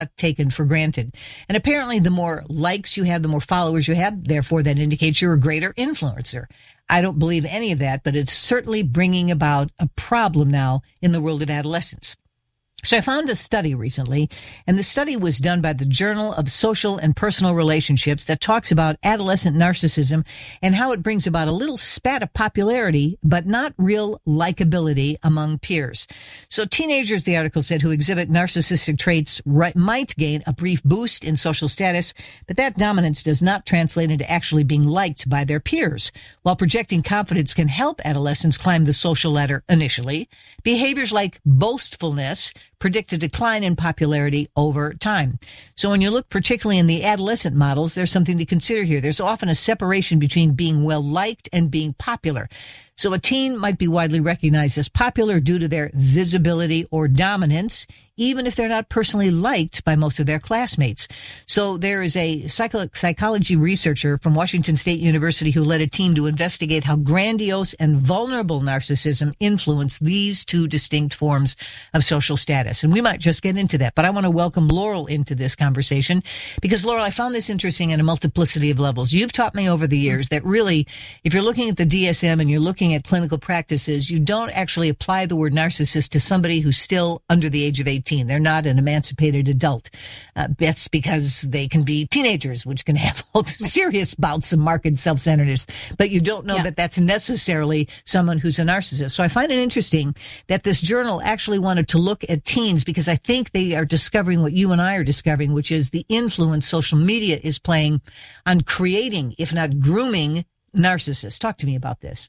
taken for granted. And apparently the more likes you have, the more followers you have, therefore that indicates you're a greater influencer. I don't believe any of that, but it's certainly bringing about a problem now in the world of adolescence. So I found a study recently, and the study was done by the Journal of Social and Personal Relationships that talks about adolescent narcissism and how it brings about a little spat of popularity, but not real likability among peers. So teenagers, the article said, who exhibit narcissistic traits might gain a brief boost in social status, but that dominance does not translate into actually being liked by their peers. While projecting confidence can help adolescents climb the social ladder initially, behaviors like boastfulness predict a decline in popularity over time. So when you look particularly in the adolescent models, there's something to consider here. There's often a separation between being well-liked and being popular. So a teen might be widely recognized as popular due to their visibility or dominance, even if they're not personally liked by most of their classmates. So there is a psychology researcher from Washington State University who led a team to investigate how grandiose and vulnerable narcissism influence these two distinct forms of social status. And we might just get into that, but I want to welcome Laurel into this conversation because, Laurel, I found this interesting in a multiplicity of levels. You've taught me over the years that really, if you're looking at the DSM and you're looking at clinical practices, you don't actually apply the word narcissist to somebody who's still under the age of 18. They're not an emancipated adult. That's because they can be teenagers, which can have all serious bouts of marked self-centeredness. But you don't know that that's necessarily someone who's a narcissist. So I find it interesting that this journal actually wanted to look at teens because I think they are discovering what you and I are discovering, which is the influence social media is playing on creating, if not grooming, narcissists. Talk to me about this.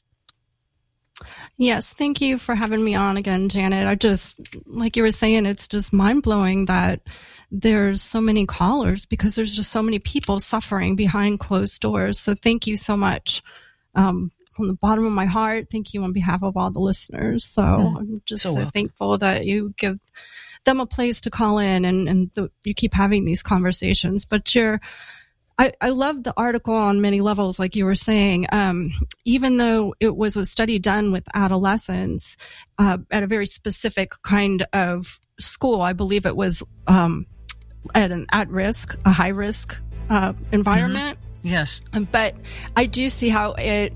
Yes, thank you for having me on again, Janet. I just, like you were saying, it's just mind-blowing that there's so many callers because there's just so many people suffering behind closed doors. So thank you so much. From the bottom of my heart, thank you on behalf of all the listeners. So I'm just so thankful that you give them a place to call in and you keep having these conversations. But I love the article on many levels, like you were saying. Even though it was a study done with adolescents at a very specific kind of school, I believe it was at an at-risk, a high-risk environment. Mm-hmm. Yes. But I do see how it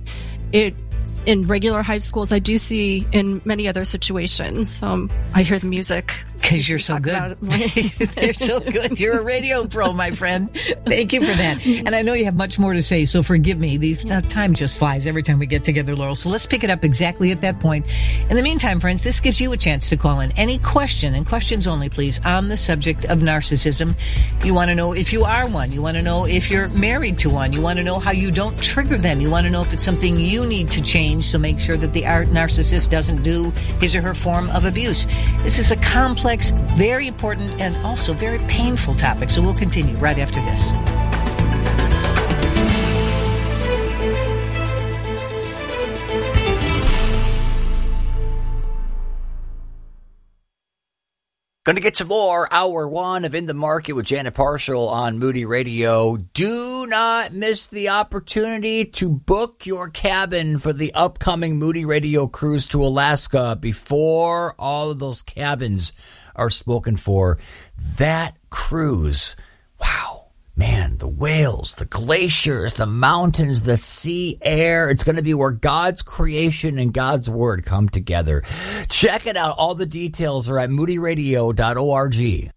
in regular high schools, I do see in many other situations. I hear the music. Because you're so good. You're so good. You're a radio pro, my friend. Thank you for that. And I know you have much more to say, so forgive me. Time just flies every time we get together, Laurel. So let's pick it up exactly at that point. In the meantime, friends, this gives you a chance to call in any question, and questions only, please, on the subject of narcissism. You want to know if you are one. You want to know if you're married to one. You want to know how you don't trigger them. You want to know if it's something you need to change, so make sure that the narcissist doesn't do his or her form of abuse. This is a complex, very important, and also very painful topic. So we'll continue right after this. Going to get some more Hour 1 of In the Market with Janet Parshall on Moody Radio. Do not miss the opportunity to book your cabin for the upcoming Moody Radio cruise to Alaska before all of those cabins are spoken for. That cruise, wow. Man, the whales, the glaciers, the mountains, the sea air. It's going to be where God's creation and God's word come together. Check it out. All the details are at moodyradio.org.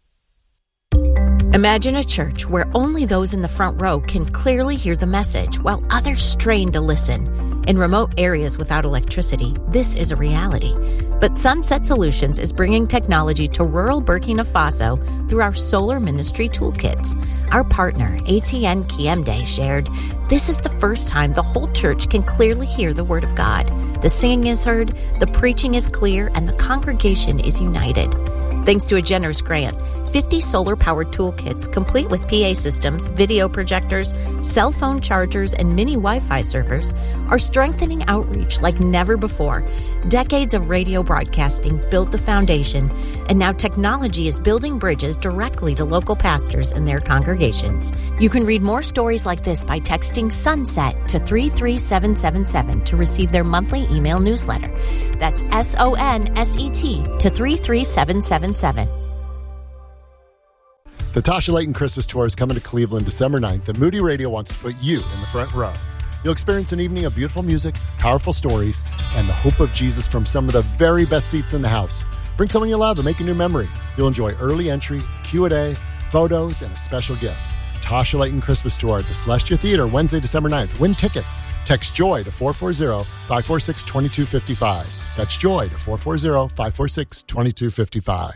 Imagine a church where only those in the front row can clearly hear the message while others strain to listen. In remote areas without electricity, this is a reality. But Sunset Solutions is bringing technology to rural Burkina Faso through our Solar Ministry Toolkits. Our partner, ATN Kiemde, shared, "This is the first time the whole church can clearly hear the Word of God. The singing is heard, the preaching is clear, and the congregation is united." Thanks to a generous grant, 50 solar-powered toolkits complete with PA systems, video projectors, cell phone chargers, and mini Wi-Fi servers are strengthening outreach like never before. Decades of radio broadcasting built the foundation, and now technology is building bridges directly to local pastors and their congregations. You can read more stories like this by texting SUNSET to 33777 to receive their monthly email newsletter. That's SONSET to 33777. The Tasha Layton Christmas Tour is coming to Cleveland December 9th, and Moody Radio wants to put you in the front row. You'll experience an evening of beautiful music, powerful stories, and the hope of Jesus from some of the very best seats in the house. Bring someone you love and make a new memory. You'll enjoy early entry, Q&A, photos, and a special gift. Tasha Layton Christmas Tour at the Celestia Theater, Wednesday, December 9th. Win tickets. Text JOY to 440-546-2255. That's JOY to 440-546-2255.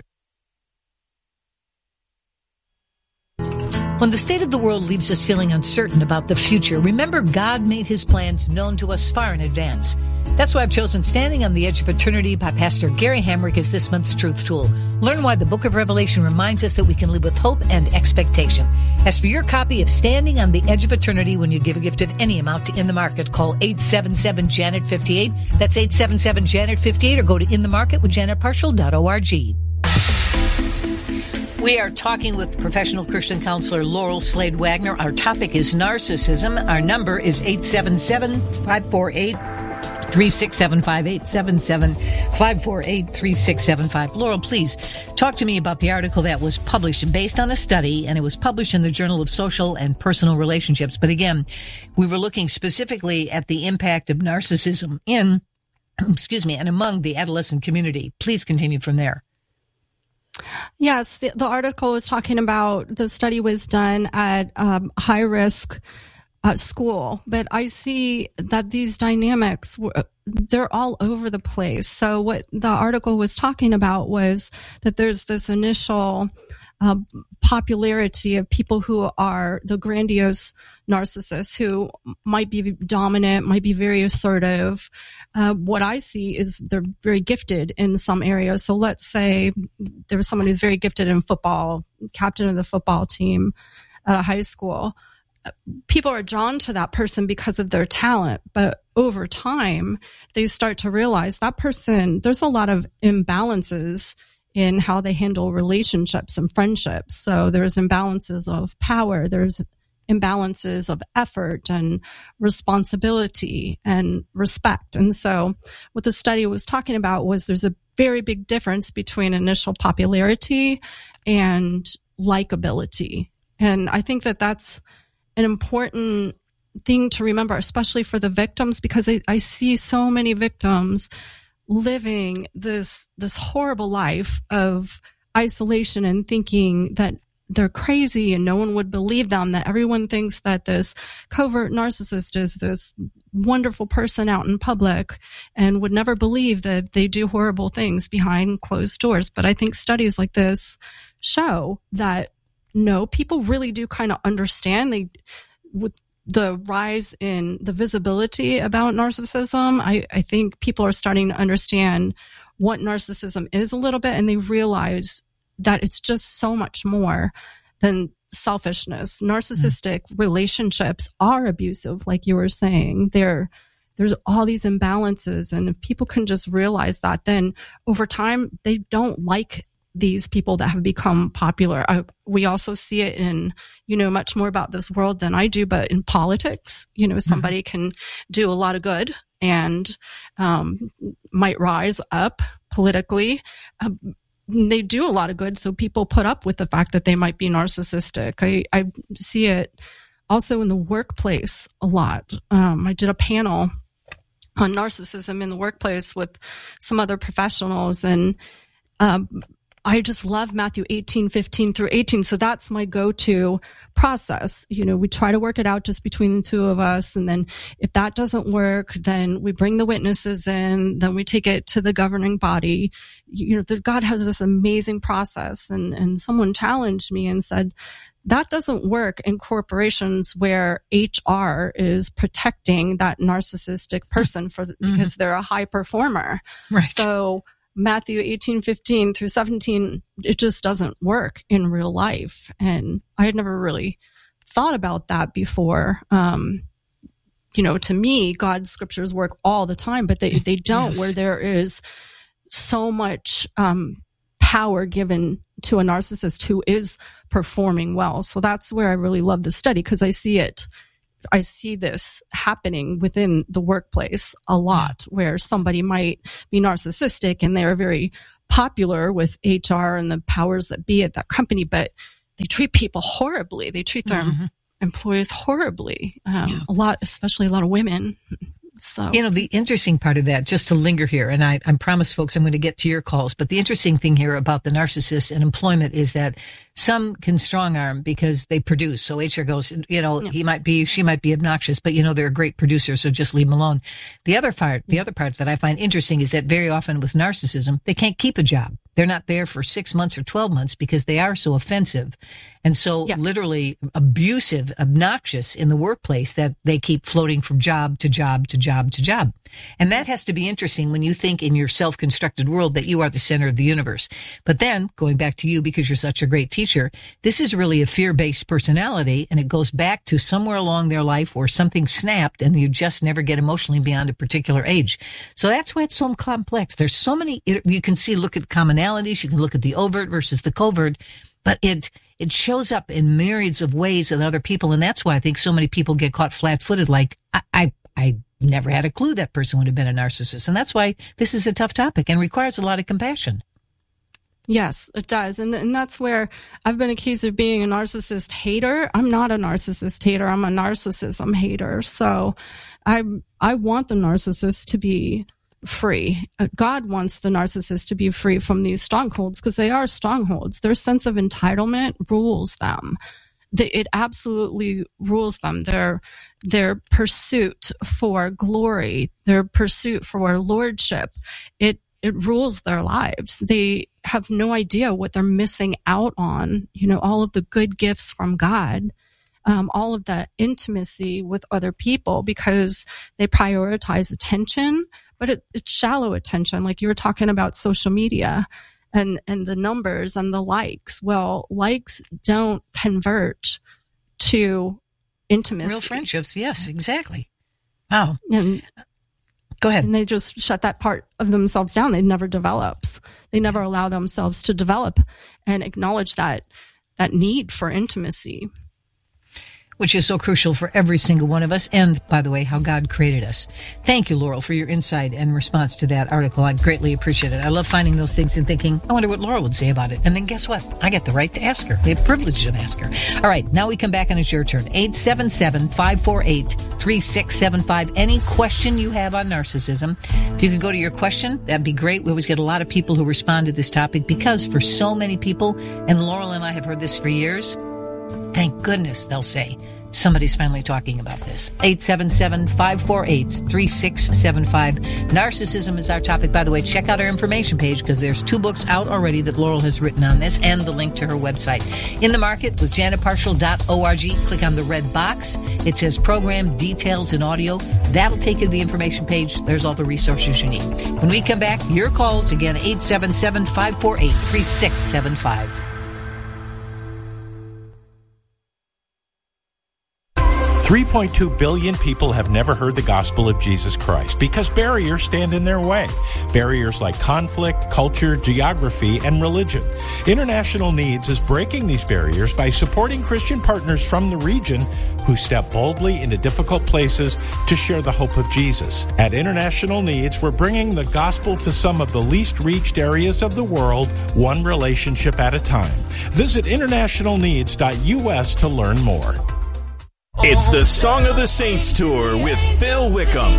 When the state of the world leaves us feeling uncertain about the future, remember God made his plans known to us far in advance. That's why I've chosen Standing on the Edge of Eternity by Pastor Gary Hamrick as this month's Truth Tool. Learn why the book of Revelation reminds us that we can live with hope and expectation. As for your copy of Standing on the Edge of Eternity, when you give a gift of any amount to In the Market, call 877-JANET-58. That's 877-JANET-58, or go to inthemarketwithjanetparshall.org. We are talking with professional Christian counselor Laurel Slade Wagner. Our topic is narcissism. Our number is 877-548-3675, 877-548-3675. Laurel, please talk to me about the article that was published based on a study, and it was published in the Journal of Social and Personal Relationships. But again, we were looking specifically at the impact of narcissism in, and among the adolescent community. Please continue from there. Yes, the article was talking about the study was done at high risk school, but I see that these dynamics, they're all over the place. So what the article was talking about was that there's this initial popularity of people who are the grandiose narcissists who might be dominant, might be very assertive. What I see is they're very gifted in some areas. So let's say there was someone who's very gifted in football, captain of the football team at a high school. People are drawn to that person because of their talent, but over time, they start to realize that person, there's a lot of imbalances in how they handle relationships and friendships. So there's imbalances of power, there's imbalances of effort and responsibility and respect. And so what the study was talking about was there's a very big difference between initial popularity and likability. And I think that that's an important thing to remember, especially for the victims, because I see so many victims living this horrible life of isolation and thinking that they're crazy and no one would believe them, that everyone thinks that this covert narcissist is this wonderful person out in public and would never believe that they do horrible things behind closed doors. But I think studies like this show that no, people really do kind of understand. With the rise in the visibility about narcissism, I think people are starting to understand what narcissism is a little bit, and they realize that it's just so much more than selfishness. Narcissistic relationships are abusive, like you were saying. There's all these imbalances, and if people can just realize that, then over time, they don't like these people that have become popular. We also see it in, much more about this world than I do, but in politics, somebody can do a lot of good and might rise up politically. They do a lot of good, so people put up with the fact that they might be narcissistic. I see it also in the workplace a lot. I did a panel on narcissism in the workplace with some other professionals, and I just love Matthew 18:15 through 18. So that's my go-to process. We try to work it out just between the two of us. And then if that doesn't work, then we bring the witnesses in, then we take it to the governing body. God has this amazing process. And someone challenged me and said, that doesn't work in corporations where HR is protecting that narcissistic person because they're a high performer. Right. So Matthew 18:15 through 17, it just doesn't work in real life. And I had never really thought about that before. To me, God's scriptures work all the time, but they don't, yes, where there is so much power given to a narcissist who is performing well. So that's where I really love the study, because I see this happening within the workplace a lot, where somebody might be narcissistic and they're very popular with HR and the powers that be at that company, but treat people horribly. They treat their employees horribly. Especially a lot of women. So, the interesting part of that, just to linger here, and I promise folks I'm going to get to your calls, but the interesting thing here about the narcissist and employment is that some can strong arm because they produce. So HR goes, she might be obnoxious, but they're a great producer, so just leave them alone. The other part that I find interesting is that very often with narcissism, they can't keep a job. They're not there for 6 months or 12 months because they are so offensive and so literally abusive, obnoxious in the workplace that they keep floating from job to job to job to job. And that has to be interesting when you think in your self-constructed world that you are the center of the universe. But then, going back to you because you're such a great teacher, this is really a fear-based personality, and it goes back to somewhere along their life where something snapped and you just never get emotionally beyond a particular age. So that's why it's so complex. There's so many, you can see, look at commonalities, you can look at the overt versus the covert, but it shows up in myriads of ways in other people, and that's why I think so many people get caught flat-footed, like, I never had a clue that person would have been a narcissist. And that's why this is a tough topic and requires a lot of compassion. Yes, it does. And that's where I've been accused of being a narcissist hater. I'm not a narcissist hater. I'm a narcissism hater. So I want the narcissist to be free. God wants the narcissist to be free from these strongholds because they are strongholds. Their sense of entitlement rules them. It absolutely rules them. Their pursuit for glory, their pursuit for lordship, it rules their lives. They have no idea what they're missing out on. All of the good gifts from God, all of the intimacy with other people, because they prioritize attention, but it's shallow attention. Like you were talking about social media and the numbers and the likes. Well, likes don't convert to intimacy. Real friendships. Yes, exactly. Wow. And go ahead. And they just shut that part of themselves down. It never develops. They never allow themselves to develop and acknowledge that need for intimacy. Which is so crucial for every single one of us, and, by the way, how God created us. Thank you, Laurel, for your insight and response to that article. I greatly appreciate it. I love finding those things and thinking, I wonder what Laurel would say about it. And then guess what? I get the right to ask her. The privilege to ask her. All right, now we come back and it's your turn. 877-548-3675. Any question you have on narcissism, if you could go to your question, that'd be great. We always get a lot of people who respond to this topic because for so many people, and Laurel and I have heard this for years, thank goodness, they'll say, somebody's finally talking about this. 877-548-3675. Narcissism is our topic. By the way, check out our information page because there's 2 books out already that Laurel has written on this and the link to her website. In the Market with janetparshall.org. Click on the red box. It says Program Details and Audio. That'll take you to the information page. There's all the resources you need. When we come back, your calls again, 877-548-3675. 3.2 billion people have never heard the gospel of Jesus Christ because barriers stand in their way. Barriers like conflict, culture, geography, and religion. International Needs is breaking these barriers by supporting Christian partners from the region who step boldly into difficult places to share the hope of Jesus. At International Needs, we're bringing the gospel to some of the least reached areas of the world, one relationship at a time. Visit internationalneeds.us to learn more. It's the Song of the Saints Tour with Phil Wickham.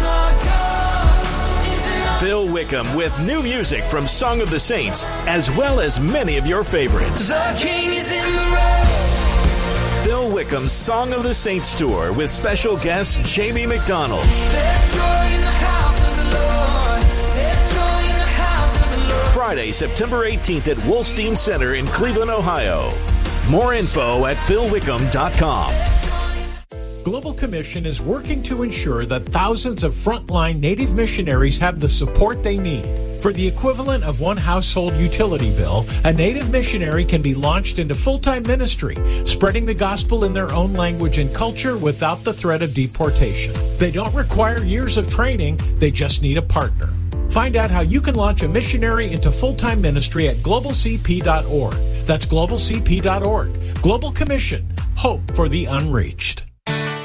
Phil Wickham with new music from Song of the Saints, as well as many of your favorites. The King is in the road. Phil Wickham's Song of the Saints Tour with special guest Jamie McDonald. There's joy in the house of the Lord. There's joy in the house of the Lord. Friday, September 18th at Wolstein Center in Cleveland, Ohio. More info at philwickham.com. Global Commission is working to ensure that thousands of frontline Native missionaries have the support they need. For the equivalent of one household utility bill, a Native missionary can be launched into full-time ministry, spreading the gospel in their own language and culture without the threat of deportation. They don't require years of training, they just need a partner. Find out how you can launch a missionary into full-time ministry at globalcp.org. That's globalcp.org. Global Commission. Hope for the unreached.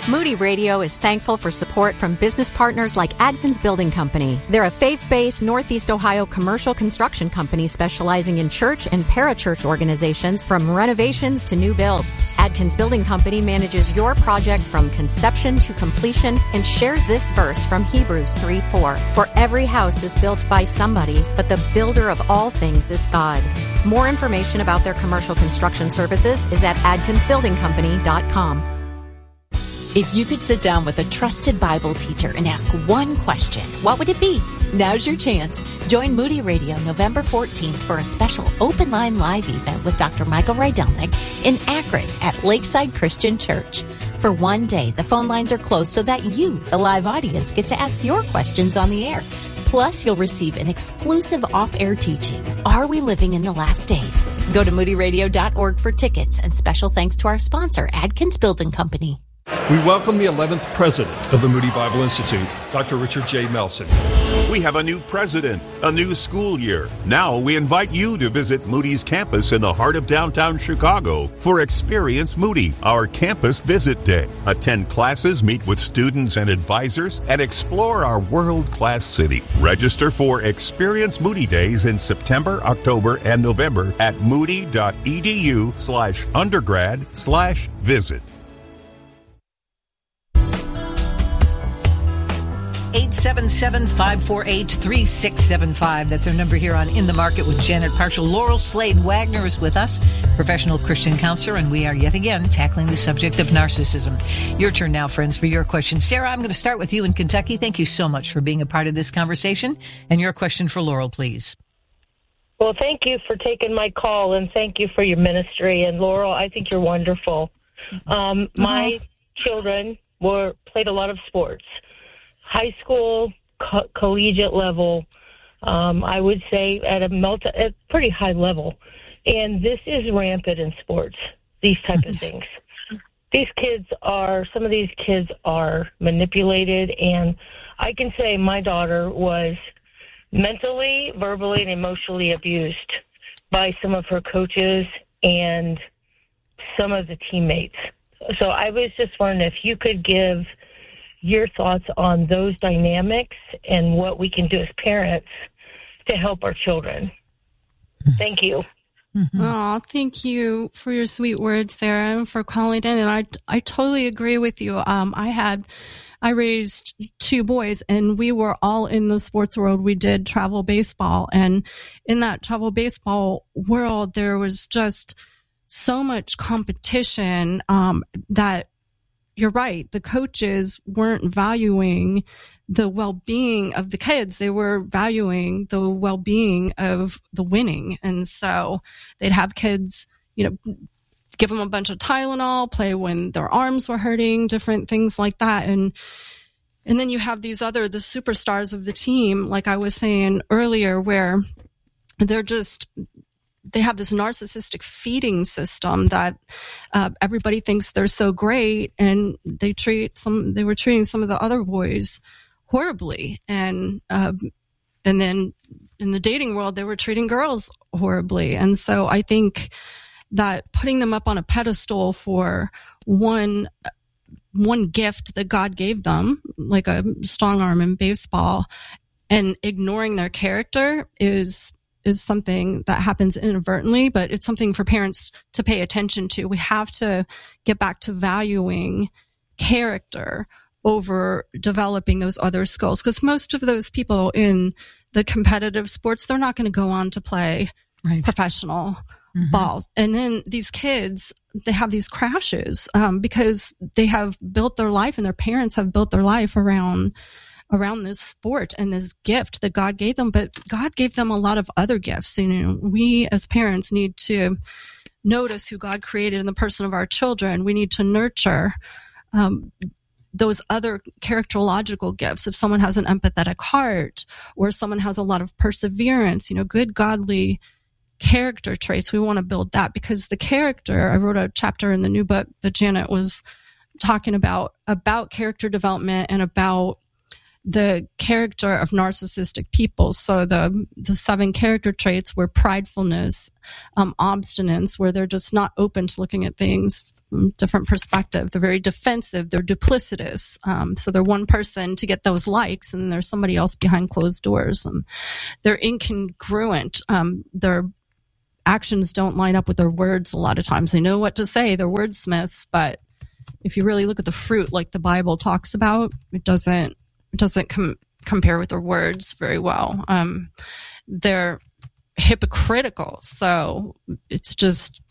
Moody Radio is thankful for support from business partners like Adkins Building Company. They're a faith-based Northeast Ohio commercial construction company specializing in church and parachurch organizations from renovations to new builds. Adkins Building Company manages your project from conception to completion and shares this verse from Hebrews 3:4. For every house is built by somebody, but the builder of all things is God. More information about their commercial construction services is at adkinsbuildingcompany.com. If you could sit down with a trusted Bible teacher and ask one question, what would it be? Now's your chance. Join Moody Radio November 14th for a special open line live event with Dr. Michael Rydelnik in Akron at Lakeside Christian Church. For one day, the phone lines are closed so that you, the live audience, get to ask your questions on the air. Plus, you'll receive an exclusive off-air teaching, Are We Living in the Last Days? Go to moodyradio.org for tickets, and special thanks to our sponsor, Adkins Building Company. We welcome the 11th president of the Moody Bible Institute, Dr. Richard J. Melson. We have a new president, a new school year. Now we invite you to visit Moody's campus in the heart of downtown Chicago for Experience Moody, our campus visit day. Attend classes, meet with students and advisors, and explore our world-class city. Register for Experience Moody Days in September, October, and November at moody.edu/undergrad/visit. 877-548-3675. That's our number here on In the Market with Janet Parshall. Laurel Slade Wagner is with us, professional Christian counselor, and we are yet again tackling the subject of narcissism. Your turn now, friends, for your question. Sarah, I'm going to start with you in Kentucky. Thank you so much for being a part of this conversation. And your question for Laurel, please. Well, thank you for taking my call, and thank you for your ministry. And Laurel, I think you're wonderful. My children played a lot of sports. High school, collegiate level, I would say at a pretty high level. And this is rampant in sports, these type of things. Some of these kids are manipulated, and I can say my daughter was mentally, verbally, and emotionally abused by some of her coaches and some of the teammates. So I was just wondering if you could give your thoughts on those dynamics and what we can do as parents to help our children. Thank you. Oh, thank you for your sweet words, Sarah, and for calling in. And I totally agree with you. I raised two boys, and we were all in the sports world. We did travel baseball, and in that travel baseball world, there was just so much competition that you're right. The coaches weren't valuing the well-being of the kids. They were valuing the well-being of the winning. And so they'd have kids, give them a bunch of Tylenol, play when their arms were hurting, different things like that. And then you have the superstars of the team, like I was saying earlier, where they have this narcissistic feeding system that everybody thinks they're so great, and they were treating some of the other boys horribly, and then in the dating world they were treating girls horribly. And so I think that putting them up on a pedestal for one gift that God gave them, like a strong arm in baseball, and ignoring their character is something that happens inadvertently, but it's something for parents to pay attention to. We have to get back to valuing character over developing those other skills, because most of those people in the competitive sports, they're not going to go on to play professional balls. And then these kids, they have these crashes because they have built their life, and their parents have built their life around this sport and this gift that God gave them. But God gave them a lot of other gifts. We as parents need to notice who God created in the person of our children. We need to nurture those other characterological gifts. If someone has an empathetic heart, or someone has a lot of perseverance, good godly character traits, we want to build that, because the character, I wrote a chapter in the new book that Janet was talking about character development and about the character of narcissistic people. So the 7 character traits were pridefulness, obstinance, where they're just not open to looking at things different perspective. They're very defensive. They're duplicitous. So they're one person to get those likes, and there's somebody else behind closed doors. They're incongruent. Their actions don't line up with their words a lot of times. They know what to say. They're wordsmiths, but if you really look at the fruit, like the Bible talks about, it doesn't compare with their words very well. They're hypocritical. So it's just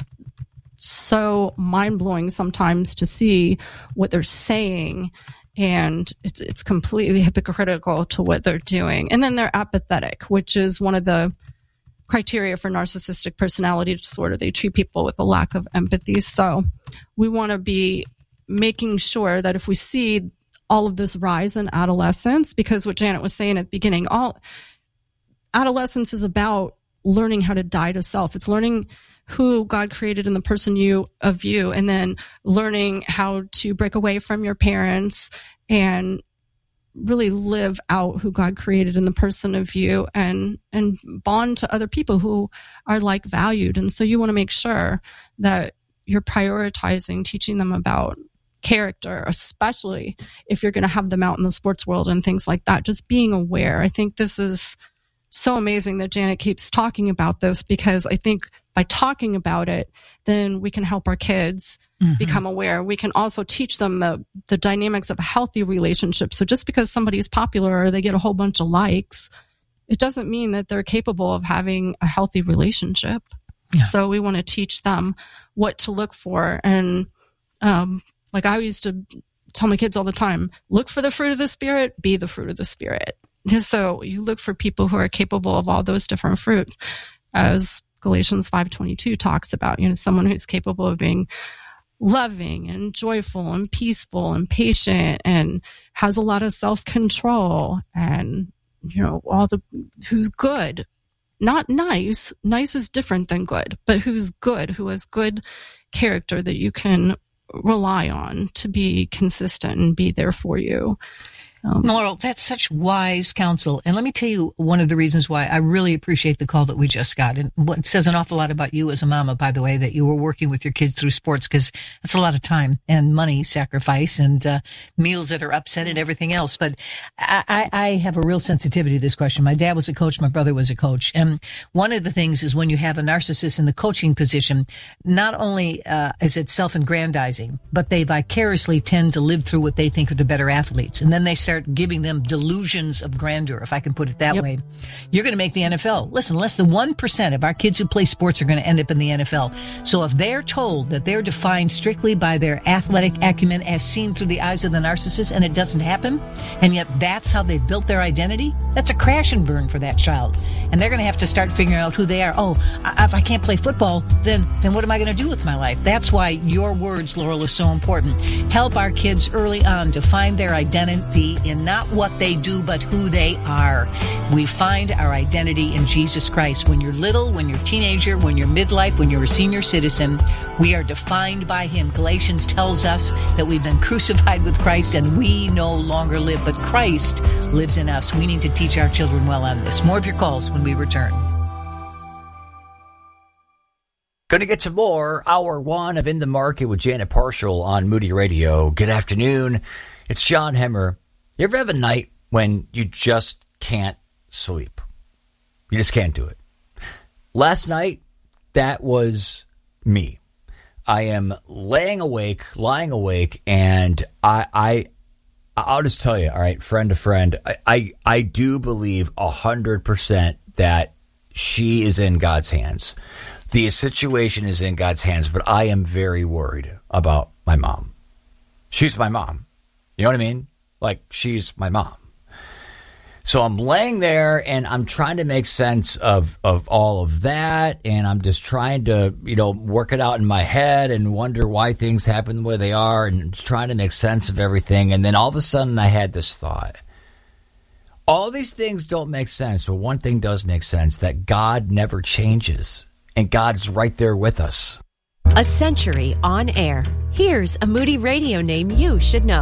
so mind-blowing sometimes to see what they're saying, and it's completely hypocritical to what they're doing. And then they're apathetic, which is one of the criteria for narcissistic personality disorder. They treat people with a lack of empathy. So we want to be making sure that if we see all of this rise in adolescence, because what Janet was saying at the beginning, all adolescence is about learning how to die to self. It's learning who God created in the person of you, and then learning how to break away from your parents and really live out who God created in the person of you, and bond to other people who are like valued. And so you want to make sure that you're prioritizing teaching them about character, especially if you're going to have them out in the sports world and things like that. Just being aware. I think this is so amazing that Janet keeps talking about this, because I think by talking about it, then we can help our kids become aware. We can also teach them the dynamics of a healthy relationship. So just because somebody is popular or they get a whole bunch of likes, it doesn't mean that they're capable of having a healthy relationship. Yeah. So we want to teach them what to look for. And like I used to tell my kids all the time, look for the fruit of the Spirit, be the fruit of the Spirit. So you look for people who are capable of all those different fruits, as Galatians 5:22 talks about, someone who's capable of being loving and joyful and peaceful and patient and has a lot of self-control and, who's good, not nice. Nice is different than good, but who's good, who has good character that you can rely on to be consistent and be there for you. Laurel, that's such wise counsel. And let me tell you one of the reasons why I really appreciate the call that we just got. And what says an awful lot about you as a mama, by the way, that you were working with your kids through sports, because that's a lot of time and money sacrifice and meals that are upset and everything else. But I have a real sensitivity to this question. My dad was a coach. My brother was a coach. And one of the things is when you have a narcissist in the coaching position, not only is it self-aggrandizing, but they vicariously tend to live through what they think are the better athletes. And then they start giving them delusions of grandeur, if I can put it that way. You're going to make the NFL. Listen, less than 1% of our kids who play sports are going to end up in the NFL. So if they're told that they're defined strictly by their athletic acumen as seen through the eyes of the narcissist, and it doesn't happen, and yet that's how they built their identity, that's a crash and burn for that child. And they're going to have to start figuring out who they are. Oh, if I can't play football, then what am I going to do with my life? That's why your words, Laurel, is so important. Help our kids early on to find their identity in not what they do, but who they are. We find our identity in Jesus Christ. When you're little, when you're a teenager, when you're midlife, when you're a senior citizen, we are defined by Him. Galatians tells us that we've been crucified with Christ and we no longer live, but Christ lives in us. We need to teach our children well on this. More of your calls when we return. Going to get to more. Hour one of In the Market with Janet Parshall on Moody Radio. Good afternoon. It's John Hemmer. You ever have a night when you just can't sleep? You just can't do it. Last night, that was me. I am lying awake, and I'll just tell you, all right, friend to friend, I do believe 100% that she is in God's hands. The situation is in God's hands, but I am very worried about my mom. She's my mom. You know what I mean? Like, she's my mom. So I'm laying there and I'm trying to make sense of all of that. And I'm just trying to, work it out in my head and wonder why things happen the way they are and just trying to make sense of everything. And then all of a sudden I had this thought. All these things don't make sense, but one thing does make sense, that God never changes and God's right there with us. A century on air. Here's a Moody Radio name you should know.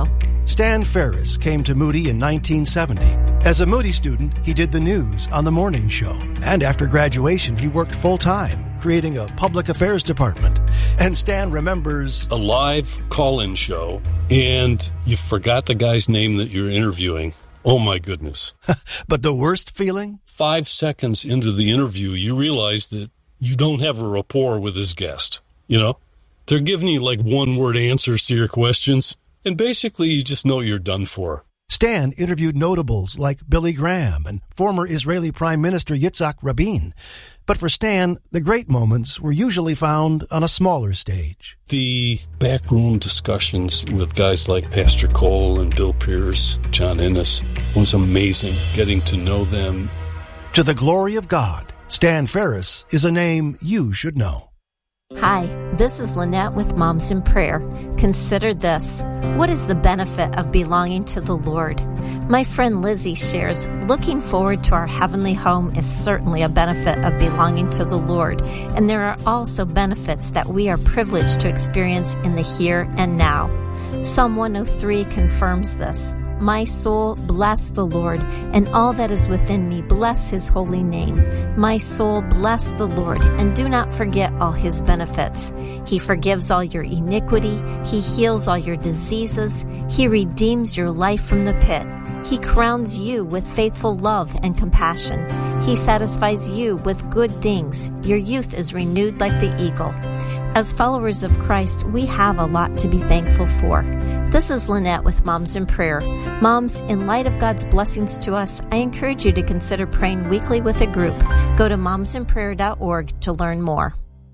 Stan Ferris came to Moody in 1970. As a Moody student, he did the news on the morning show. And after graduation, he worked full-time, creating a public affairs department. And Stan remembers a live call-in show, and you forgot the guy's name that you're interviewing. Oh, my goodness. But the worst feeling? 5 seconds into the interview, you realize that you don't have a rapport with his guest. You know, they're giving you like one-word answers to your questions, and basically you just know you're done for. Stan interviewed notables like Billy Graham and former Israeli Prime Minister Yitzhak Rabin. But for Stan, the great moments were usually found on a smaller stage. The backroom discussions with guys like Pastor Cole and Bill Pierce, John Ennis, was amazing, getting to know them. To the glory of God, Stan Ferris is a name you should know. Hi, this is Lynette with Moms in Prayer. Consider this. What is the benefit of belonging to the Lord? My friend Lizzie shares, looking forward to our heavenly home is certainly a benefit of belonging to the Lord, and there are also benefits that we are privileged to experience in the here and now. Psalm 103 confirms this. My soul, bless the Lord, and all that is within me, bless his holy name. My soul, bless the Lord, and do not forget all his benefits. He forgives all your iniquity. He heals all your diseases. He redeems your life from the pit. He crowns you with faithful love and compassion. He satisfies you with good things. Your youth is renewed like the eagle. As followers of Christ, we have a lot to be thankful for. This is Lynette with Moms in Prayer. Moms, in light of God's blessings to us, I encourage you to consider praying weekly with a group. Go to momsinprayer.org to learn more.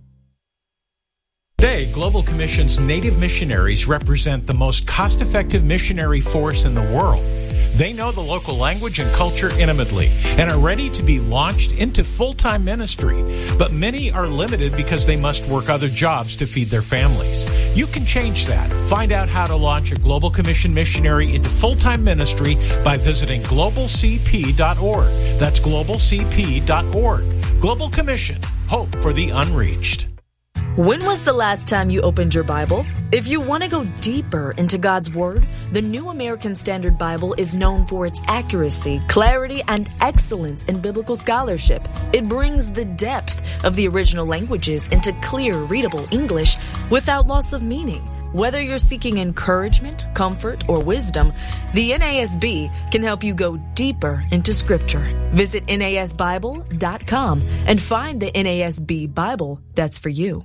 Today, Global Commission's Native missionaries represent the most cost-effective missionary force in the world. They know the local language and culture intimately and are ready to be launched into full-time ministry. But many are limited because they must work other jobs to feed their families. You can change that. Find out how to launch a Global Commission missionary into full-time ministry by visiting globalcp.org. That's globalcp.org. Global Commission. Hope for the unreached. When was the last time you opened your Bible? If you want to go deeper into God's Word, the New American Standard Bible is known for its accuracy, clarity, and excellence in biblical scholarship. It brings the depth of the original languages into clear, readable English without loss of meaning. Whether you're seeking encouragement, comfort, or wisdom, the NASB can help you go deeper into Scripture. Visit NASBible.com and find the NASB Bible that's for you.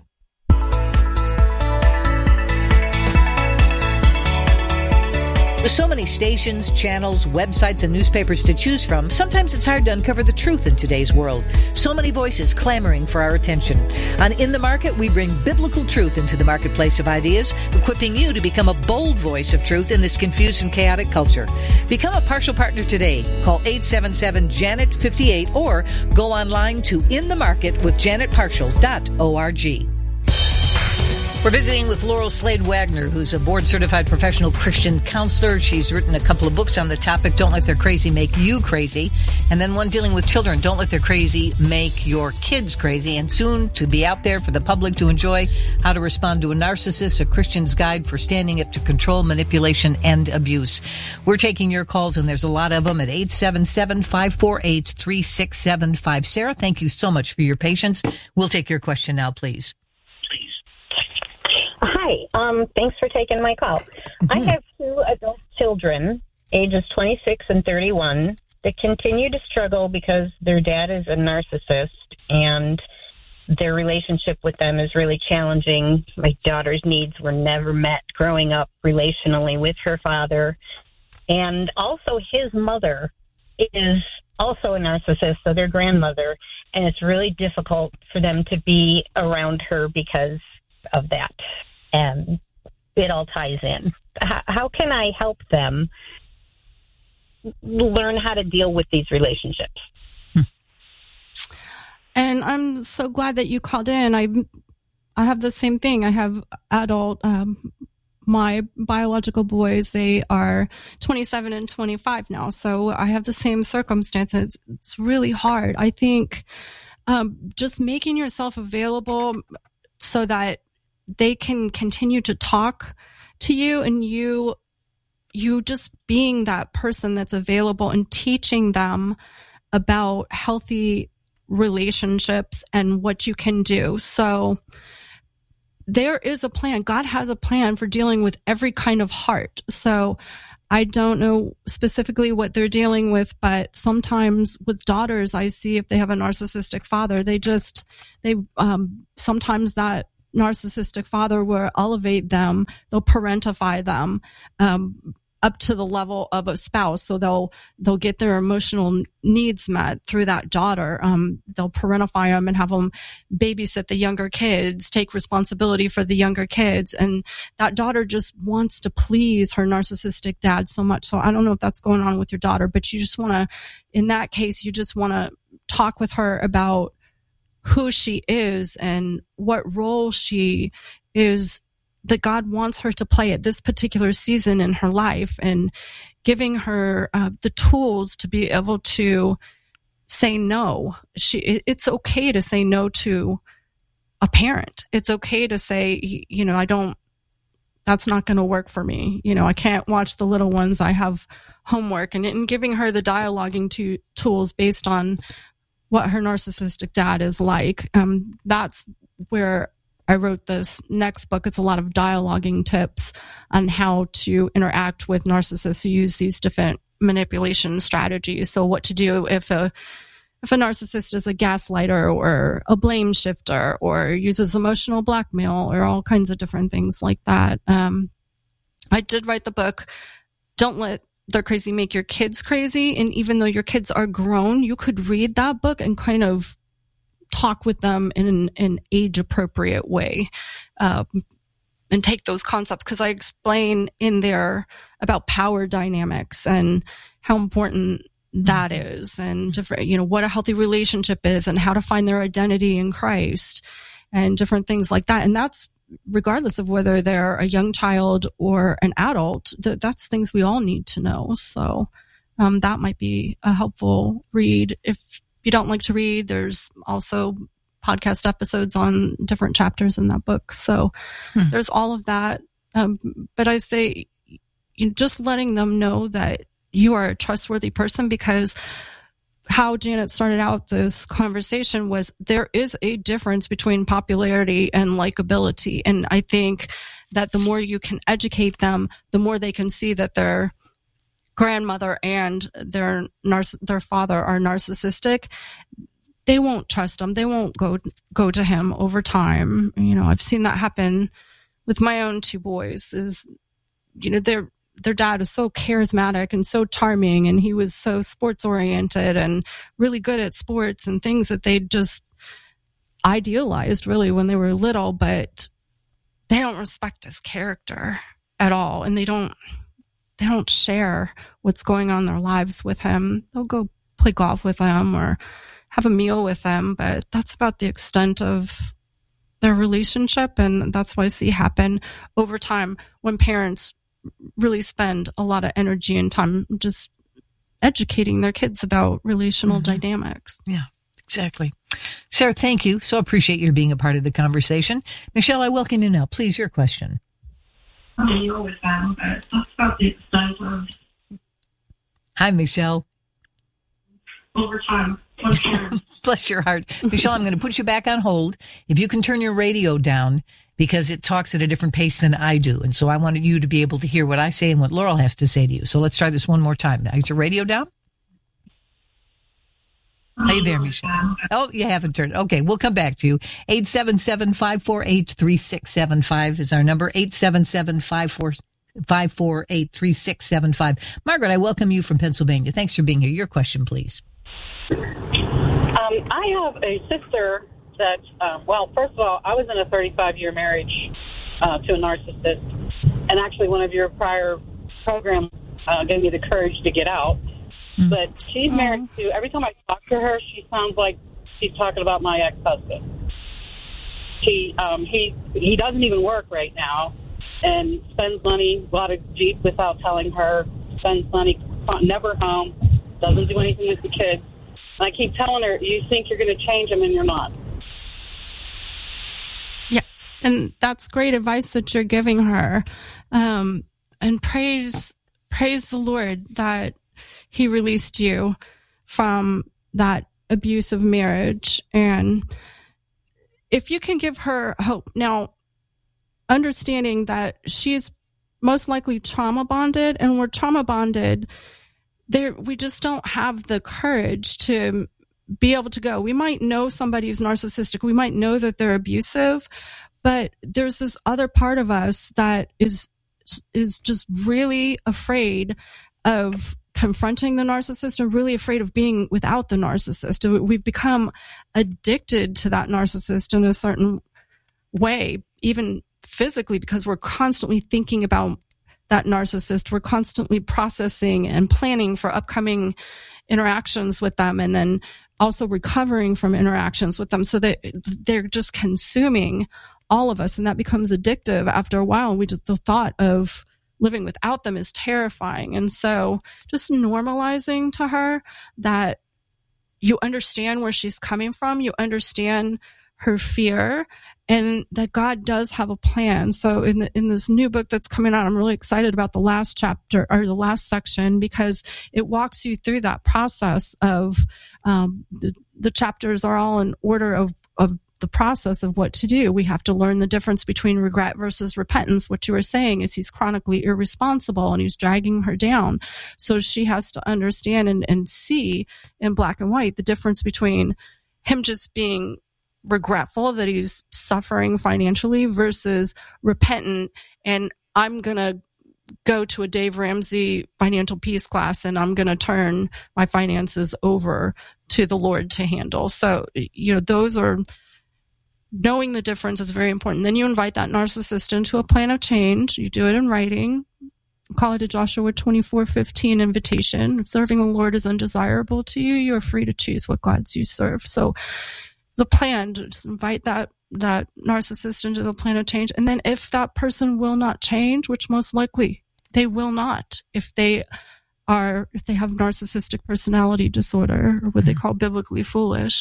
With so many stations, channels, websites, and newspapers to choose from, sometimes it's hard to uncover the truth in today's world. So many voices clamoring for our attention. On In the Market, we bring biblical truth into the marketplace of ideas, equipping you to become a bold voice of truth in this confused and chaotic culture. Become a partial partner today. Call 877-JANET-58 or go online to inthemarketwithjanetpartial.org. We're visiting with Laurel Slade Wagner, who's a board-certified professional Christian counselor. She's written a couple of books on the topic, Don't Let Their Crazy Make You Crazy, and then one dealing with children, Don't Let Their Crazy Make Your Kids Crazy, and soon to be out there for the public to enjoy, How to Respond to a Narcissist, a Christian's Guide for Standing Up to Control, Manipulation, and Abuse. We're taking your calls, and there's a lot of them at 877-548-3675. Sarah, thank you so much for your patience. We'll take your question now, please. Hi, thanks for taking my call. Mm-hmm. I have 2 adult children, ages 26 and 31, that continue to struggle because their dad is a narcissist and their relationship with them is really challenging. My daughter's needs were never met growing up relationally with her father. And also his mother is also a narcissist, so their grandmother, and it's really difficult for them to be around her because of that. And it all ties in. How can I help them learn how to deal with these relationships? And I'm so glad that you called in. I have the same thing. I have adult, my biological boys, they are 27 and 25 now. So I have the same circumstances. It's really hard. I think just making yourself available so that they can continue to talk to you and you you just being that person that's available and teaching them about healthy relationships and what you can do. So there is a plan. God has a plan for dealing with every kind of heart. So I don't know specifically what they're dealing with, but sometimes with daughters, I see if they have a narcissistic father, sometimes that narcissistic father will elevate them, they'll parentify them, up to the level of a spouse. So they'll get their emotional needs met through that daughter. They'll parentify them and have them babysit the younger kids, take responsibility for the younger kids. And that daughter just wants to please her narcissistic dad so much. So I don't know if that's going on with your daughter, but you just want to, in that case, you just want to talk with her about who she is and what role she is that God wants her to play at this particular season in her life, and giving her the tools to be able to say no. It's okay to say no to a parent. It's okay to say, that's not going to work for me. I can't watch the little ones. I have homework, and giving her the dialoguing tools based on what her narcissistic dad is like. That's where I wrote this next book. It's a lot of dialoguing tips on how to interact with narcissists who use these different manipulation strategies. So what to do if a narcissist is a gaslighter or a blame shifter or uses emotional blackmail or all kinds of different things like that. I did write the book, Don't Let Their Crazy Make Your Kids Crazy. And even though your kids are grown, you could read that book and kind of talk with them in an age-appropriate way, and take those concepts, because I explain in there about power dynamics and how important that is, and different, what a healthy relationship is, and how to find their identity in Christ, and different things like that. And that's regardless of whether they're a young child or an adult. That's things we all need to know. So that might be a helpful read. If you don't like to read, there's also podcast episodes on different chapters in that book. So there's all of that. But I say, just letting them know that you are a trustworthy person, because how Janet started out this conversation was there is a difference between popularity and likability. And I think that the more you can educate them, the more they can see that their grandmother and their father are narcissistic. They won't trust him. They won't go to him over time. I've seen that happen with my own two boys. Their dad is so charismatic and so charming, and he was so sports oriented and really good at sports and things that they just idealized really when they were little, but they don't respect his character at all. And they don't share what's going on in their lives with him. They'll go play golf with him or have a meal with him, but that's about the extent of their relationship. And that's what I see happen over time when parents really spend a lot of energy and time just educating their kids about relational dynamics. Yeah, exactly. Sarah, thank you. So appreciate your being a part of the conversation. Michelle, I welcome you now. Please, your question. You always have, but that's about the extent of... Hi, Michelle. Over time. Bless your heart. Michelle, I'm going to put you back on hold. If you can turn your radio down, because it talks at a different pace than I do. And so I wanted you to be able to hear what I say and what Laurel has to say to you. So let's try this one more time. Is your radio down? Are you there, Michelle? Oh, you haven't turned. Okay, we'll come back to you. 877-548-3675 is our number. 877-548-3675. Margaret, I welcome you from Pennsylvania. Thanks for being here. Your question, please. I have a sister that, first of all, I was in a 35-year marriage to a narcissist. And actually one of your prior programs gave me the courage to get out. But she's married to, every time I talk to her, she sounds like she's talking about my ex-husband. He doesn't even work right now and spends money, bought a Jeep without telling her, spends money, never home, doesn't do anything with the kids. And I keep telling her, you think you're going to change him and you're not. Yeah, and that's great advice that you're giving her. And praise praise the Lord that he released you from that abusive marriage. And if you can give her hope now, understanding that she's most likely trauma bonded, and we're trauma bonded, we just don't have the courage to be able to go. We might know somebody who's narcissistic. We might know that they're abusive, but there's this other part of us that is just really afraid of confronting the narcissist and really afraid of being without the narcissist. We've become addicted to that narcissist in a certain way, even physically, because we're constantly thinking about that narcissist. We're constantly processing and planning for upcoming interactions with them, and then also recovering from interactions with them, so that they're just consuming all of us, and that becomes addictive after a while. The thought of living without them is terrifying. And so just normalizing to her that you understand where she's coming from, you understand her fear, and that God does have a plan. So in this new book that's coming out, I'm really excited about the last chapter, or the last section, because it walks you through that process of the chapters are all in order of the process of what to do. We have to learn the difference between regret versus repentance. What you were saying is he's chronically irresponsible and he's dragging her down. So she has to understand and see in black and white the difference between him just being regretful that he's suffering financially versus repentant, and I'm going to go to a Dave Ramsey financial peace class and I'm going to turn my finances over to the Lord to handle. So, those are, knowing the difference is very important. Then you invite that narcissist into a plan of change. You do it in writing. Call it a Joshua 24:15 invitation. If serving the Lord is undesirable to you, you are free to choose what gods you serve. So the plan, just invite that narcissist into the plan of change. And then if that person will not change, which most likely they will not, if they have narcissistic personality disorder, or what they call biblically foolish,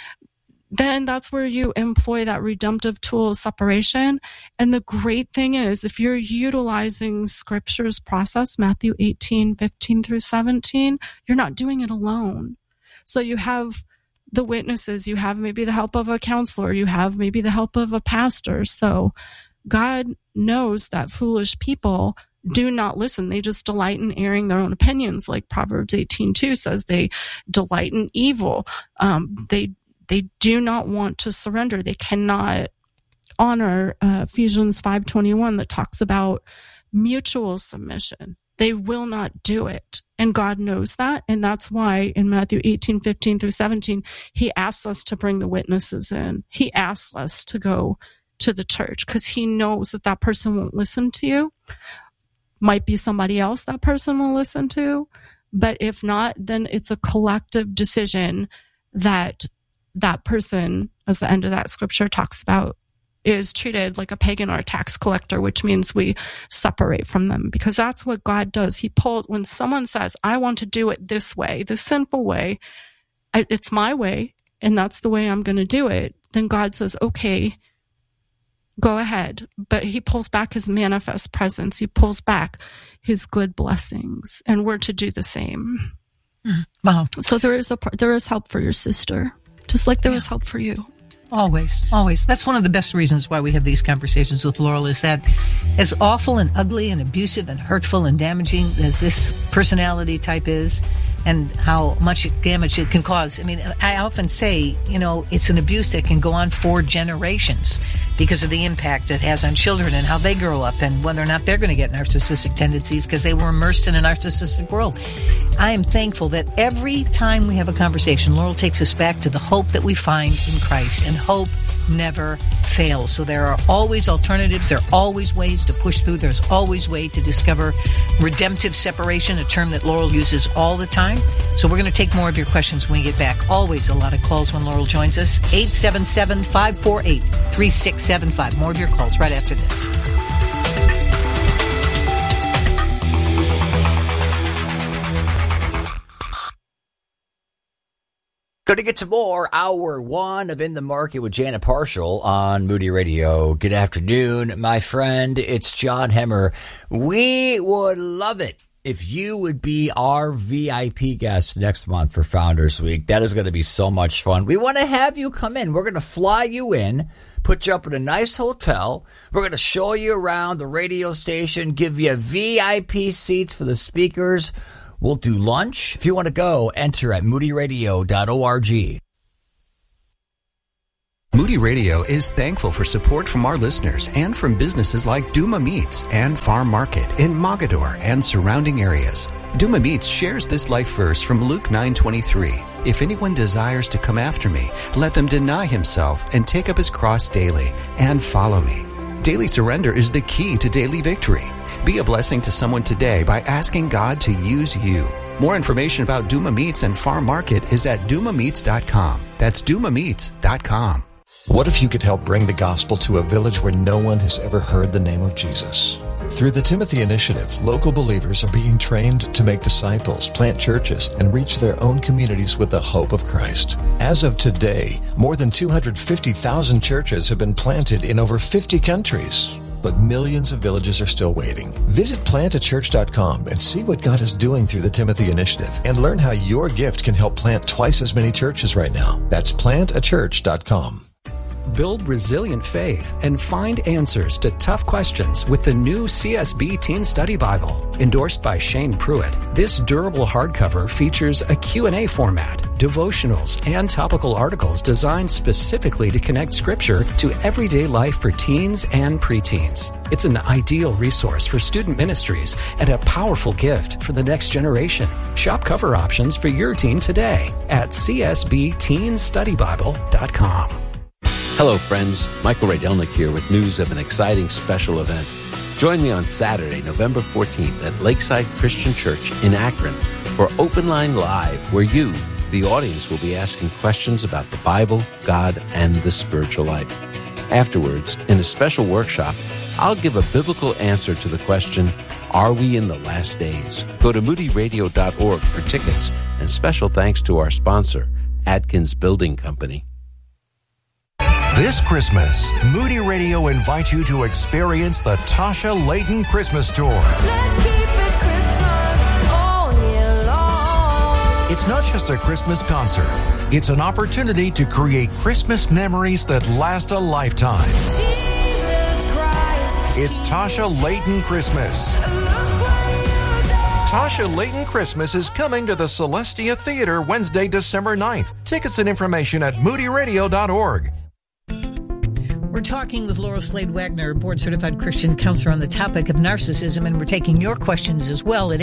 then that's where you employ that redemptive tool of separation. And the great thing is, if you're utilizing Scripture's process, Matthew 18:15 through 17, you're not doing it alone. So you have the witnesses, you have maybe the help of a counselor, you have maybe the help of a pastor. So God knows that foolish people do not listen. They just delight in airing their own opinions. Like Proverbs 18:2 says, they delight in evil. They do not want to surrender. They cannot honor Ephesians 5:21 that talks about mutual submission. They will not do it. And God knows that. And that's why in Matthew 18:15 through 17, he asks us to bring the witnesses in. He asks us to go to the church because he knows that person won't listen to you. Might be somebody else that person will listen to. But if not, then it's a collective decision that person, as the end of that scripture talks about, is treated like a pagan or a tax collector, which means we separate from them, because that's what God does. He pulls, when someone says, I want to do it this way, the sinful way, it's my way, and that's the way I'm going to do it, then God says, okay, go ahead. But he pulls back his manifest presence. He pulls back his good blessings, and we're to do the same. Wow. So there is help for your sister, just like there was help for you. Always. That's one of the best reasons why we have these conversations with Laurel, is that as awful and ugly and abusive and hurtful and damaging as this personality type is, and how much damage it can cause. I mean, I often say, it's an abuse that can go on for generations because of the impact it has on children and how they grow up and whether or not they're going to get narcissistic tendencies because they were immersed in a narcissistic world. I am thankful that every time we have a conversation, Laurel takes us back to the hope that we find in Christ, and hope never fails. So there are always alternatives. There are always ways to push through. There's always way to discover redemptive separation, a term that Laurel uses all the time. So we're going to take more of your questions when we get back. Always a lot of calls when Laurel joins us. 877-548-3675. More of your calls right after this. Going to get to more. Hour one of In the Market with Janet Parshall on Moody Radio. Good afternoon, my friend. It's John Hemmer. We would love it if you would be our VIP guest next month for Founders Week. That is going to be so much fun. We want to have you come in. We're going to fly you in, put you up in a nice hotel. We're going to show you around the radio station, give you VIP seats for the speakers. We'll do lunch. If you want to go, enter at moodyradio.org. Moody Radio is thankful for support from our listeners and from businesses like Duma Meats and Farm Market in Mogador and surrounding areas. Duma Meats shares this life verse from Luke 9:23. If anyone desires to come after me, let them deny himself and take up his cross daily and follow me. Daily surrender is the key to daily victory. Be a blessing to someone today by asking God to use you. More information about Duma Meats and Farm Market is at dumameats.com. That's dumameats.com. What if you could help bring the gospel to a village where no one has ever heard the name of Jesus? Through the Timothy Initiative, local believers are being trained to make disciples, plant churches, and reach their own communities with the hope of Christ. As of today, more than 250,000 churches have been planted in over 50 countries. But millions of villages are still waiting. Visit plantachurch.com and see what God is doing through the Timothy Initiative and learn how your gift can help plant twice as many churches right now. That's plantachurch.com. Build resilient faith and find answers to tough questions with the new CSB Teen Study Bible. Endorsed by Shane Pruitt, this durable hardcover features a Q&A format, devotionals, and topical articles designed specifically to connect Scripture to everyday life for teens and preteens. It's an ideal resource for student ministries and a powerful gift for the next generation. Shop cover options for your teen today at csbteenstudybible.com. Hello, friends. Michael Rydelnik here with news of an exciting special event. Join me on Saturday, November 14th at Lakeside Christian Church in Akron for Open Line Live, where you, the audience, will be asking questions about the Bible, God, and the spiritual life. Afterwards, in a special workshop, I'll give a biblical answer to the question, are we in the last days? Go to moodyradio.org for tickets, and special thanks to our sponsor, Adkins Building Company. This Christmas, Moody Radio invites you to experience the Tasha Layton Christmas Tour. Let's keep it Christmas all year long. It's not just a Christmas concert. It's an opportunity to create Christmas memories that last a lifetime. Jesus Christ. It's Tasha Layton Christmas. Tasha Layton Christmas is coming to the Celestia Theater Wednesday, December 9th. Tickets and information at moodyradio.org. We're talking with Laurel Slade Wagner, board-certified Christian counselor, on the topic of narcissism, and we're taking your questions as well at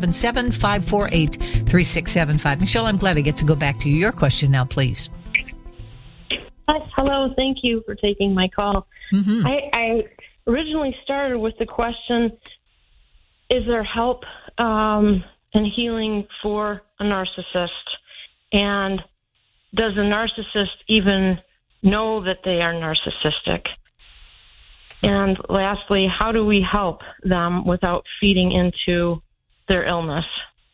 877-548-3675. Michelle, I'm glad I get to go back to your question now, please. Hello, thank you for taking my call. Mm-hmm. I originally started with the question, is there help and healing for a narcissist? And does a narcissist even know that they are narcissistic? And lastly, how do we help them without feeding into their illness?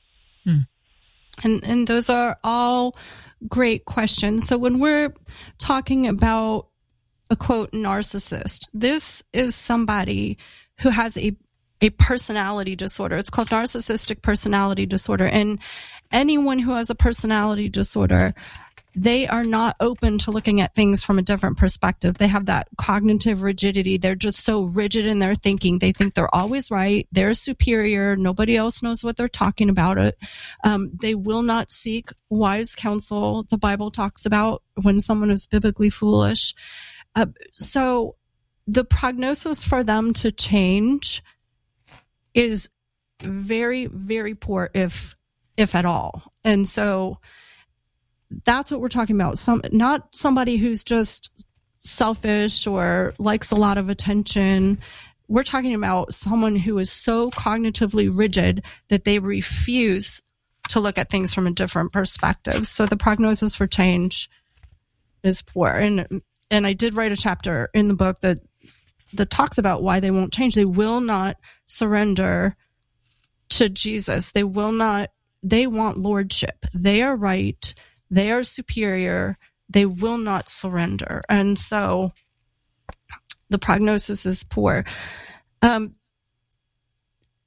And those are all great questions. So when we're talking about a quote narcissist, this is somebody who has a personality disorder. It's called narcissistic personality disorder. And anyone who has a personality disorder, they are not open to looking at things from a different perspective. They have that cognitive rigidity. They're just so rigid in their thinking. They think they're always right. They're superior. Nobody else knows what they're talking about. They will not seek wise counsel. The Bible talks about when someone is biblically foolish. So the prognosis for them to change is very, very poor, if at all. And so that's what we're talking about. Not somebody who's just selfish or likes a lot of attention. We're talking about someone who is so cognitively rigid that they refuse to look at things from a different perspective. So the prognosis for change is poor. And I did write a chapter in the book that talks about why they won't change. They will not surrender to Jesus. They want lordship. They are right. They are superior. They will not surrender. And so the prognosis is poor.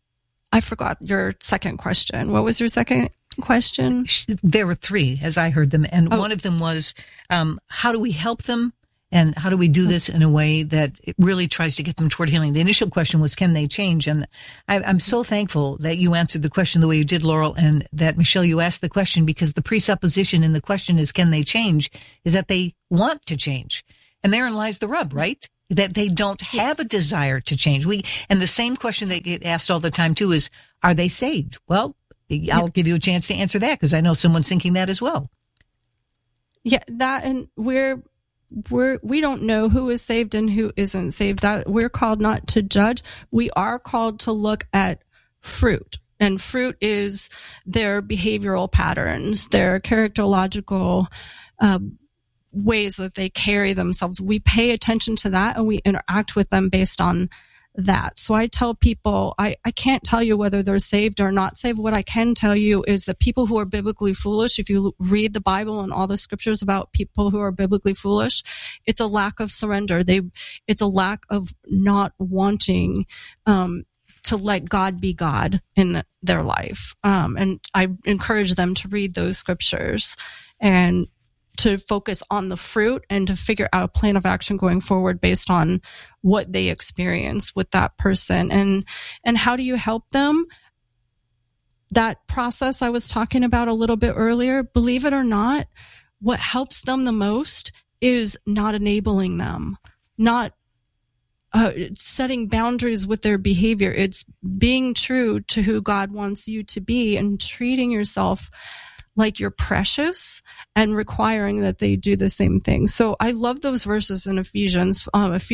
I forgot your second question. What was your second question? There were three, as I heard them. And one of them was, how do we help them? And how do we do this in a way that it really tries to get them toward healing? The initial question was, can they change? And I'm so thankful that you answered the question the way you did, Laurel, and that, Michelle, you asked the question, because the presupposition in the question is, can they change? Is that they want to change. And therein lies the rub, right? That they don't have a desire to change. And the same question that get asked all the time too is, are they saved? Well, I'll give you a chance to answer that, because I know someone's thinking that as well. Yeah, that, and we don't know who is saved and who isn't saved. That we're called not to judge. We are called to look at fruit, and fruit is their behavioral patterns, their characterological ways that they carry themselves. We pay attention to that, and we interact with them based on that. So I tell people, I can't tell you whether they're saved or not saved. What I can tell you is that people who are biblically foolish, if you read the Bible and all the scriptures about people who are biblically foolish, it's a lack of surrender. It's a lack of not wanting to let God be God in their life. And I encourage them to read those scriptures and to focus on the fruit and to figure out a plan of action going forward based on what they experience with that person. And how do you help them? That process I was talking about a little bit earlier, believe it or not, what helps them the most is not enabling them, not setting boundaries with their behavior. It's being true to who God wants you to be and treating yourself like you're precious and requiring that they do the same thing. So I love those verses in Ephesians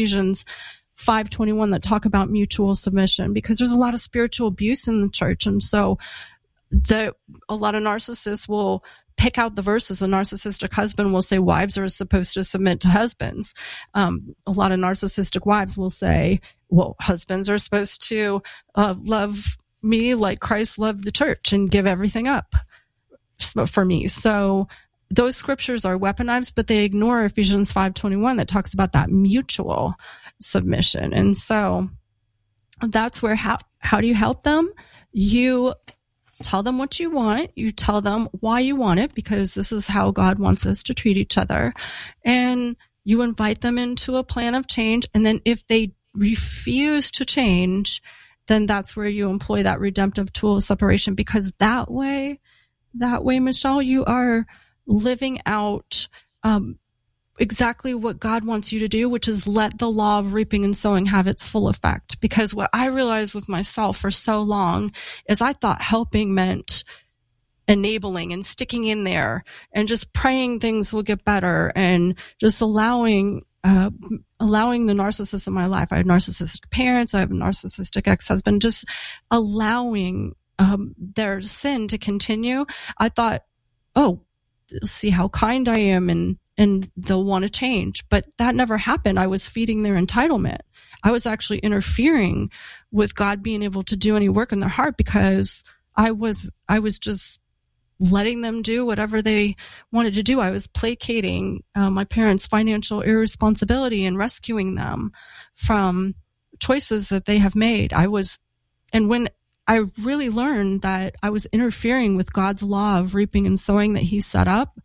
5:21 that talk about mutual submission, because there's a lot of spiritual abuse in the church. And so a lot of narcissists will pick out the verses. A narcissistic husband will say wives are supposed to submit to husbands. A lot of narcissistic wives will say, well, husbands are supposed to love me like Christ loved the church and give everything up for me. So those scriptures are weaponized, but they ignore Ephesians 5:21 that talks about that mutual submission. And so that's where, how do you help them? You tell them what you want. You tell them why you want it, because this is how God wants us to treat each other. And you invite them into a plan of change. And then if they refuse to change, then that's where you employ that redemptive tool of separation, because that way, Michelle, you are living out exactly what God wants you to do, which is let the law of reaping and sowing have its full effect. Because what I realized with myself for so long is I thought helping meant enabling and sticking in there and just praying things will get better and just allowing the narcissist in my life. I have narcissistic parents. I have a narcissistic ex-husband, just allowing their sin to continue. I thought, oh, see how kind I am and they'll want to change. But that never happened. I was feeding their entitlement. I was actually interfering with God being able to do any work in their heart, because I was just letting them do whatever they wanted to do. I was placating my parents' financial irresponsibility and rescuing them from choices that they have made. And when I really learned that I was interfering with God's law of reaping and sowing that he set up,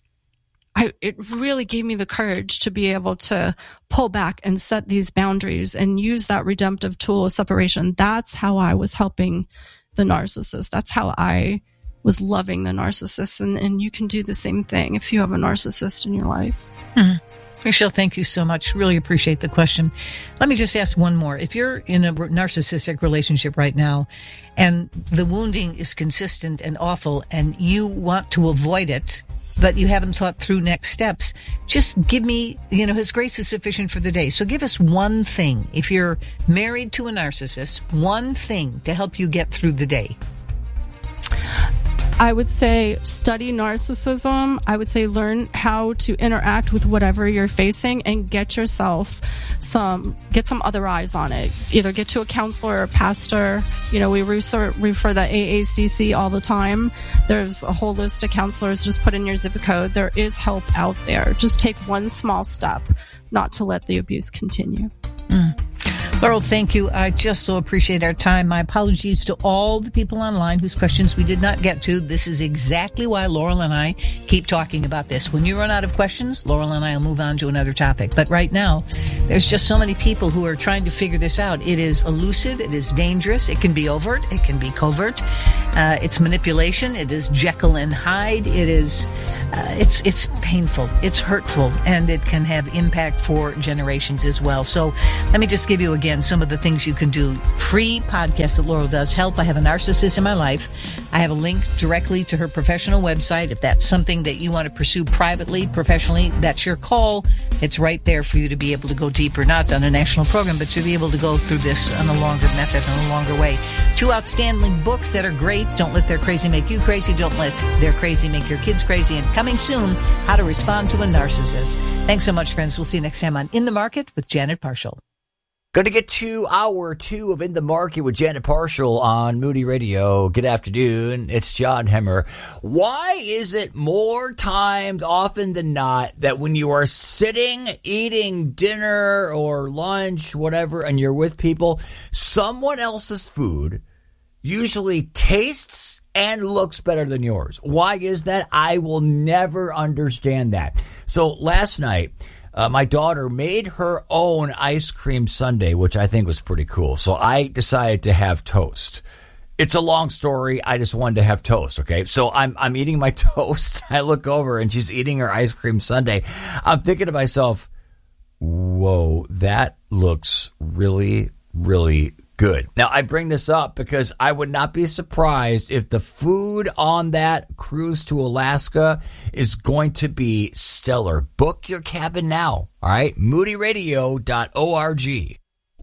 it really gave me the courage to be able to pull back and set these boundaries and use that redemptive tool of separation. That's how I was helping the narcissist. That's how I was loving the narcissist. And you can do the same thing if you have a narcissist in your life. Mm-hmm. Michelle, thank you so much. Really appreciate the question. Let me just ask one more. If you're in a narcissistic relationship right now and the wounding is consistent and awful and you want to avoid it, but you haven't thought through next steps, just give me, his grace is sufficient for the day. So give us one thing. If you're married to a narcissist, one thing to help you get through the day. I would say study narcissism. I would say learn how to interact with whatever you're facing and get some other eyes on it. Either get to a counselor or a pastor. We refer the AACC all the time. There's a whole list of counselors. Just put in your zip code. There is help out there. Just take one small step not to let the abuse continue. Laurel, thank you. I just so appreciate our time. My apologies to all the people online whose questions we did not get to. This is exactly why Laurel and I keep talking about this. When you run out of questions, Laurel and I will move on to another topic. But right now, there's just so many people who are trying to figure this out. It is elusive. It is dangerous. It can be overt. It can be covert. It's manipulation. It is Jekyll and Hyde. It is, it's painful. It's hurtful. And it can have impact for generations as well. So let me just give you again some of the things you can do. Free podcast that Laurel does help. I have a narcissist in my life. I have a link directly to her professional website. If that's something that you want to pursue privately, professionally, that's your call. It's right there for you to be able to go deeper, not on a national program, but to be able to go through this on a longer method, on a longer way. 2 outstanding books that are great. Don't let their crazy make you crazy. Don't let their crazy make your kids crazy. And coming soon, How to Respond to a Narcissist. Thanks so much, friends. We'll see you next time on In the Market with Janet Parshall. Going to get to hour 2 of In the Market with Janet Parshall on Moody Radio. Good afternoon. It's John Hemmer. Why is it more times often than not that when you are sitting, eating dinner or lunch, whatever, and you're with people, someone else's food usually tastes and looks better than yours? Why is that? I will never understand that. So last night, my daughter made her own ice cream sundae, which I think was pretty cool. So I decided to have toast. It's a long story. I just wanted to have toast. Okay. So I'm eating my toast. I look over and she's eating her ice cream sundae. I'm thinking to myself, whoa, that looks really, really good. Now, I bring this up because I would not be surprised if the food on that cruise to Alaska is going to be stellar. Book your cabin now. All right? moodyradio.org.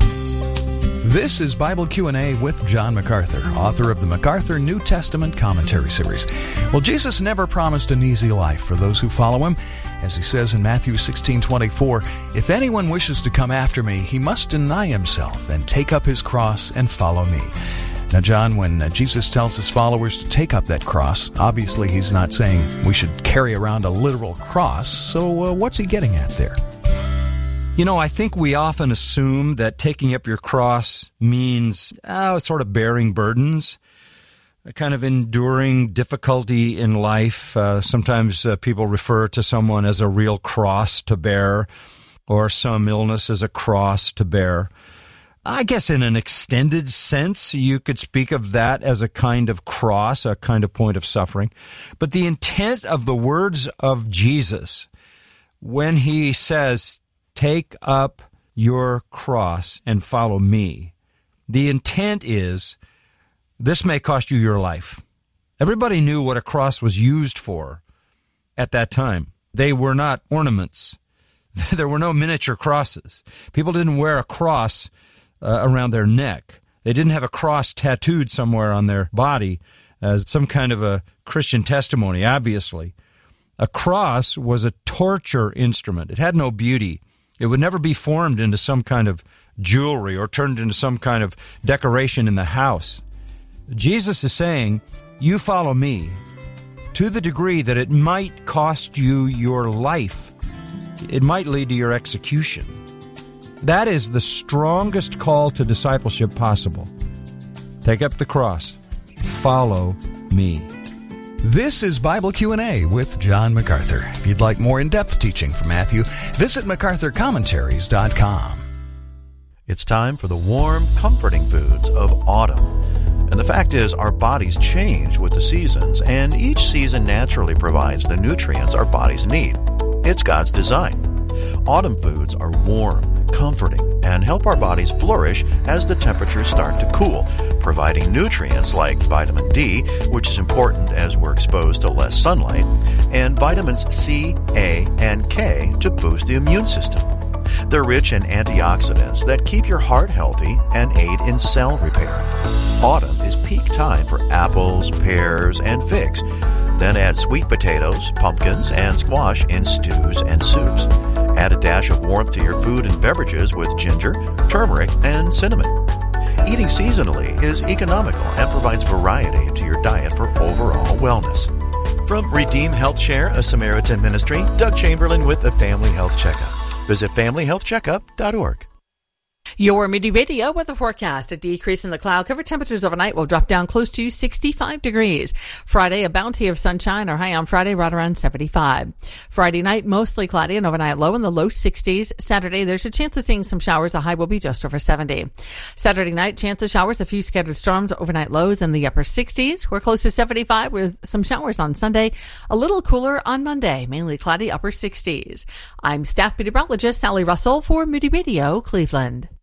This is Bible Q&A with John MacArthur, author of the MacArthur New Testament Commentary Series. Well, Jesus never promised an easy life for those who follow him. As he says in Matthew 16:24, if anyone wishes to come after me, he must deny himself and take up his cross and follow me. Now, John, when Jesus tells his followers to take up that cross, obviously he's not saying we should carry around a literal cross. So what's he getting at there? You know, I think we often assume that taking up your cross means sort of bearing burdens, a kind of enduring difficulty in life. Sometimes people refer to someone as a real cross to bear, or some illness as a cross to bear. I guess in an extended sense, you could speak of that as a kind of cross, a kind of point of suffering. But the intent of the words of Jesus, when he says, take up your cross and follow me, the intent is, this may cost you your life. Everybody knew what a cross was used for at that time. They were not ornaments. There were no miniature crosses. People didn't wear a cross around their neck. They didn't have a cross tattooed somewhere on their body as some kind of a Christian testimony, obviously. A cross was a torture instrument. It had no beauty. It would never be formed into some kind of jewelry or turned into some kind of decoration in the house. Jesus is saying, you follow me to the degree that it might cost you your life. It might lead to your execution. That is the strongest call to discipleship possible. Take up the cross. Follow me. This is Bible Q&A with John MacArthur. If you'd like more in-depth teaching from Matthew, visit MacArthurCommentaries.com. It's time for the warm, comforting foods of autumn. And the fact is, our bodies change with the seasons, and each season naturally provides the nutrients our bodies need. It's God's design. Autumn foods are warm, comforting, and help our bodies flourish as the temperatures start to cool, providing nutrients like vitamin D, which is important as we're exposed to less sunlight, and vitamins C, A, and K to boost the immune system. They're rich in antioxidants that keep your heart healthy and aid in cell repair. Autumn is peak time for apples, pears, and figs. Then add sweet potatoes, pumpkins, and squash in stews and soups. Add a dash of warmth to your food and beverages with ginger, turmeric, and cinnamon. Eating seasonally is economical and provides variety to your diet for overall wellness. From Redeem Health Share, a Samaritan ministry, Doug Chamberlain with the Family Health Checkup. Visit FamilyHealthCheckup.org. Your Moody Radio weather forecast. A decrease in the cloud cover. Temperatures overnight will drop down close to 65 degrees. Friday, a bounty of sunshine. Our high on Friday right around 75. Friday night, mostly cloudy and overnight low in the low 60s. Saturday, there's a chance of seeing some showers. The high will be just over 70. Saturday night, chance of showers. A few scattered storms. Overnight lows in the upper 60s. We're close to 75 with some showers on Sunday. A little cooler on Monday. Mainly cloudy upper 60s. I'm staff meteorologist Sally Russell for Moody Radio, Cleveland.